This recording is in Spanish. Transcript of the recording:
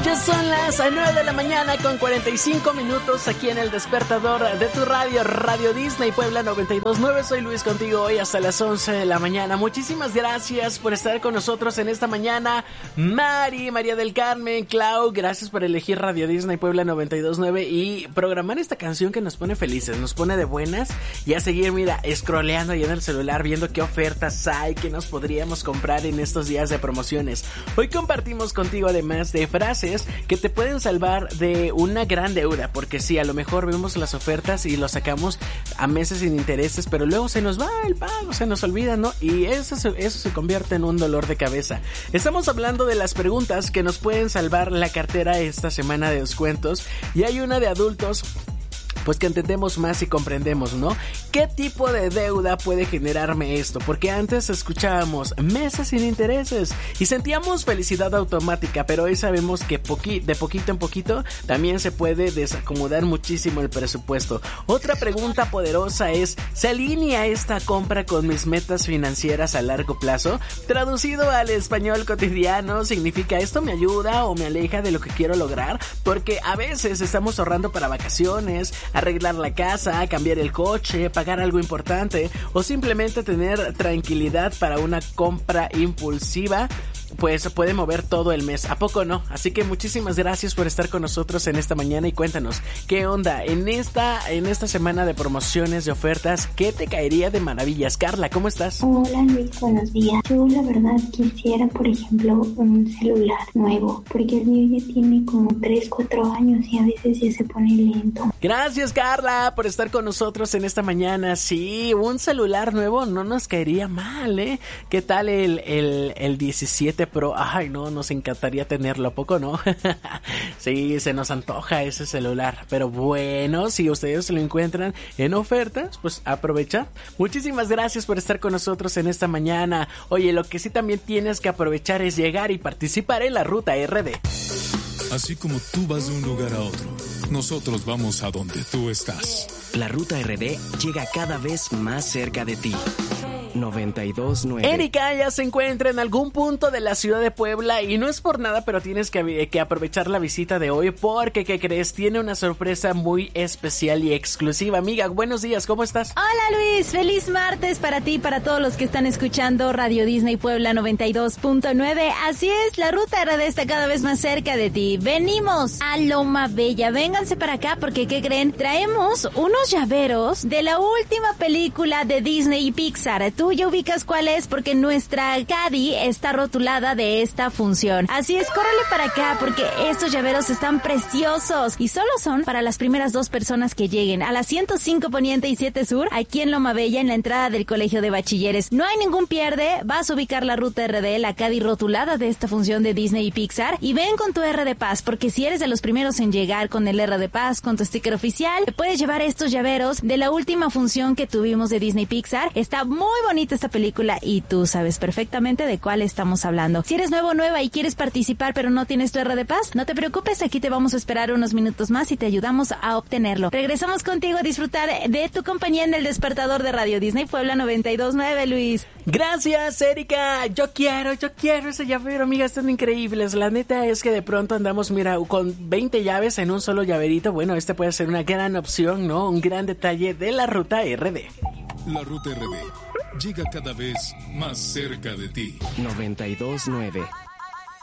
Ya son las 9 de la mañana con 45 minutos aquí en el despertador de tu radio, Radio Disney Puebla 92.9. Soy Luis contigo hoy hasta las 11 de la mañana. Muchísimas gracias por estar con nosotros en esta mañana. María del Carmen, Clau, gracias por elegir Radio Disney Puebla 92.9 y programar esta canción que nos pone felices, nos pone de buenas y a seguir, mira, scrolleando ahí en el celular viendo qué ofertas hay, que nos podríamos comprar en estos días de promociones. Hoy compartimos contigo además de frases que te pueden salvar de una gran deuda, porque sí, a lo mejor vemos las ofertas y lo sacamos a meses sin intereses, pero luego se nos va el pago, se nos olvida, ¿no? Y eso se convierte en un dolor de cabeza. Estamos hablando de las preguntas que nos pueden salvar la cartera esta semana de descuentos, y hay una de adultos pues que entendemos más y comprendemos, ¿no? ¿Qué tipo de deuda puede generarme esto? Porque antes escuchábamos meses sin intereses y sentíamos felicidad automática, pero hoy sabemos que de poquito en poquito también se puede desacomodar muchísimo el presupuesto. Otra pregunta poderosa es, ¿se alinea esta compra con mis metas financieras a largo plazo? Traducido al español cotidiano, significa ¿esto me ayuda o me aleja de lo que quiero lograr? Porque a veces estamos ahorrando para vacaciones, arreglar la casa, cambiar el coche, pagar algo importante o simplemente tener tranquilidad para una compra impulsiva, pues puede mover todo el mes, ¿a poco no? Así que muchísimas gracias por estar con nosotros en esta mañana y cuéntanos, ¿qué onda? En esta semana de promociones, de ofertas, ¿qué te caería de maravillas? Carla, ¿cómo estás? Hola Luis, buenos días. Yo la verdad quisiera, por ejemplo, un celular nuevo, porque el mío ya tiene como 3-4 años y a veces ya se pone lento. Gracias Carla por estar con nosotros en esta mañana. Sí, un celular nuevo no nos caería mal, ¿eh? ¿Qué tal el 17 Pro? Ay, no, nos encantaría tenerlo, ¿a poco no? Sí, se nos antoja ese celular. Pero bueno, si ustedes lo encuentran en ofertas, pues aprovecha. Muchísimas gracias por estar con nosotros en esta mañana. Oye, lo que sí también tienes que aprovechar es llegar y participar en la Ruta RD. Así como tú vas de un lugar a otro, nosotros vamos a donde tú estás. La Ruta RD llega cada vez más cerca de ti. 92.9. Erika ya se encuentra en algún punto de la ciudad de Puebla y no es por nada, pero tienes que aprovechar la visita de hoy porque, ¿qué crees? Tiene una sorpresa muy especial y exclusiva. Amiga, buenos días, ¿cómo estás? Hola Luis, feliz martes para ti y para todos los que están escuchando Radio Disney Puebla 92.9. Así es, la Ruta RD está cada vez más cerca de ti. Venimos a Loma Bella, vénganse para acá porque, ¿qué creen? Traemos unos llaveros de la última película de Disney y Pixar. Tú ya ubicas cuál es porque nuestra Cady está rotulada de esta función. Así es, córrele para acá porque estos llaveros están preciosos y solo son para las primeras 2 personas que lleguen a la 105 Poniente y 7 Sur, aquí en Loma Bella, en la entrada del Colegio de Bachilleres. No hay ningún pierde, vas a ubicar la Ruta RD, la Cady rotulada de esta función de Disney y Pixar, y ven con tu R de Paz, porque si eres de los primeros en llegar con el R de Paz, con tu sticker oficial, te puedes llevar estos llaveros de la última función que tuvimos de Disney Pixar. Está muy bonita esta película y tú sabes perfectamente de cuál estamos hablando. Si eres nuevo o nueva y quieres participar pero no tienes tu R de Paz, no te preocupes, aquí te vamos a esperar unos minutos más y te ayudamos a obtenerlo. Regresamos contigo a disfrutar de tu compañía en el despertador de Radio Disney Puebla 92.9, Luis. Gracias, Erika. Yo quiero ese llavero, amiga, están increíbles. La neta es que de pronto andamos, mira, con 20 llaves en un solo llaverito. Bueno, este puede ser una gran opción, ¿no? Un gran detalle de la Ruta RD. La Ruta RD llega cada vez más cerca de ti. 92.9.